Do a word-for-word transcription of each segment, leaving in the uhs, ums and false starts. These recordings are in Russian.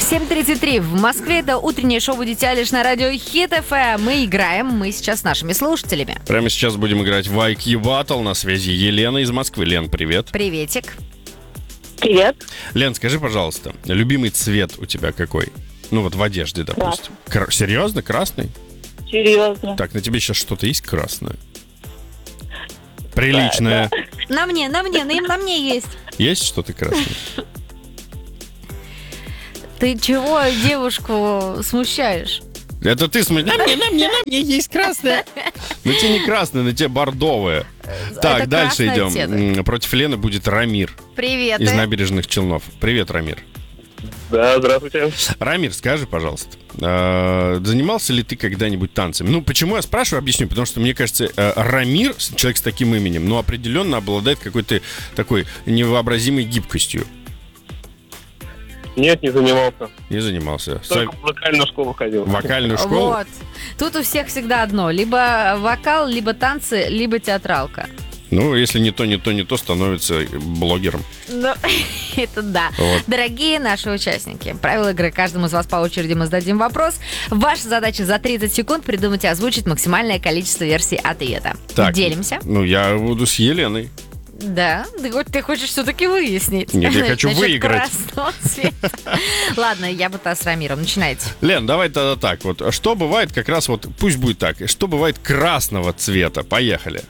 семь тридцать три в Москве. Это утреннее шоу «Будите Алиш» на радио Хит эф эм. Мы играем, мы сейчас с нашими слушателями. Прямо сейчас будем играть в ай кью Battle. На связи Елена из Москвы. Лен, привет. Приветик. Привет. Лен, скажи, пожалуйста, любимый цвет у тебя какой? Ну вот в одежде, допустим. Кра- Серьезно? Красный? Серьезно. Так, на тебе сейчас что-то есть красное? Приличное. Да, да. На мне, на мне, на, на мне есть. Есть что-то красное? Ты чего девушку смущаешь? Это ты смотри. На мне, на мне, на мне есть красное. На тебе не красное, на тебе бордовое. Так, Это дальше красный идем. оттенок. М, Против Лены будет Рамир Привет. из Набережных Челнов. Привет, Рамир. Да, здравствуйте. Рамир, скажи, пожалуйста, э, занимался ли ты когда-нибудь танцами? Ну, почему я спрашиваю, объясню. Потому что, мне кажется, э, Рамир, человек с таким именем, ну, определенно обладает какой-то такой невообразимой гибкостью. Нет, не занимался. Не занимался. Только в вокальную школу ходил. В вокальную школу? Вот. Тут у всех всегда одно. Либо вокал, либо танцы, либо театралка. Ну, если не то, не то, не то, становится блогером. Ну, это да. Вот. Дорогие наши участники, правила игры. Каждому из вас по очереди мы зададим вопрос. Ваша задача за тридцать секунд придумать и озвучить максимальное количество версий ответа. Так, Делимся. Ну, я буду с Еленой. Да, ты, хоть- ты хочешь все-таки выяснить. Нет, я хочу Насчет выиграть. красного цвета. Ладно, я бы-то с Рамиром. Начинайте. Лен, давай тогда так вот. Что бывает как раз вот, пусть будет так, что бывает красного цвета? Поехали.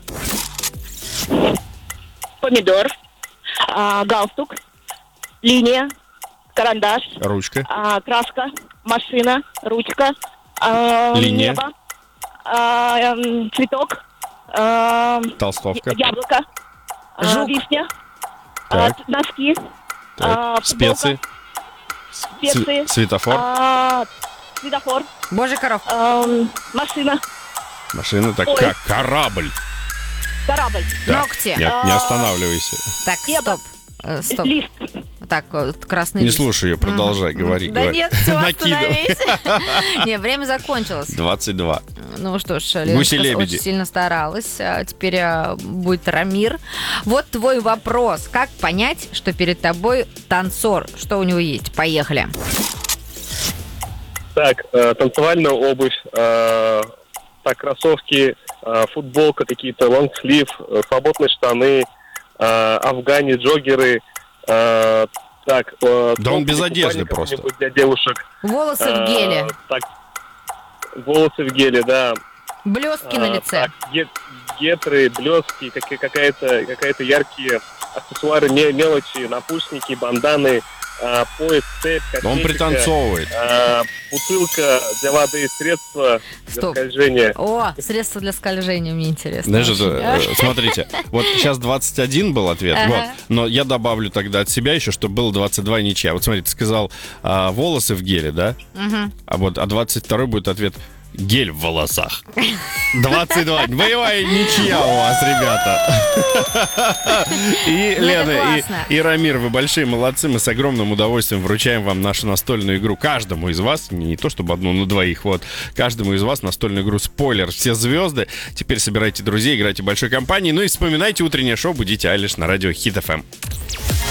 Помидор, а, галстук, линия, карандаш, Ручка. а, краска, машина, ручка, а, Линия. небо, а, эм, цветок, а, Толстовка. яблоко, а, Жук. вишня, а, Так. носки, а, Так. футболка, Специи. специи, Ц- Светофор. а, светофор, Божий коров. ам, машина, Машина. Так, Ой. как? Корабль. корабль, Так, Ногти. Нет, не останавливайся. Так, Небо. стоп. Э, Стоп. лист, Так, вот красный Не лист. слушай ее, продолжай, Мгм. говори. Да говори. нет, все, Накидывай. остановись. Не, время закончилось. двадцать два. Ну что ж, Леночка Гуси-лебеди. очень сильно старалась. А теперь а, будет Рамир. Вот твой вопрос. Как понять, что перед тобой танцор? Что у него есть? Поехали. Так, э, танцевальная обувь, э, так, кроссовки, э, футболка, какие-то лонгслив, э, свободные штаны, э, афгани, джоггеры. э, так, э, Да он топ без или одежды купальник просто. какой-нибудь для девушек. Волосы в Э, геле. Так, волосы в геле, да. Блестки на Э, лице. так, ге- гетры, блестки, как- какая-то, какая-то яркие аксессуары, ме- мелочи, напульсники, банданы, э, пояс, цепь, Но он косметика, пританцовывает. э, бутылка для воды, средства для Стоп. скольжения. О, средства для скольжения, мне интересно. Знаешь, очень. это, э, смотрите, вот сейчас двадцать один был ответ, Ага. вот, но я добавлю тогда от себя еще, чтобы было двадцать два ничья. Вот смотри, ты сказал а, волосы в геле, да? Мгм. А вот а двадцать второй будет ответ гель в волосах. двадцать два. Боевая ничья у вас, ребята. И Ну, это Лена, классно. и, и Рамир, вы большие молодцы. Мы с огромным удовольствием вручаем вам нашу настольную игру. Каждому из вас, не то чтобы одну, но двоих, вот. Каждому из вас настольную игру «Спойлер. Все звезды». Теперь собирайте друзей, играйте в большой компании. Ну и вспоминайте утреннее шоу «Будите Алиш» на радио Хит эф эм.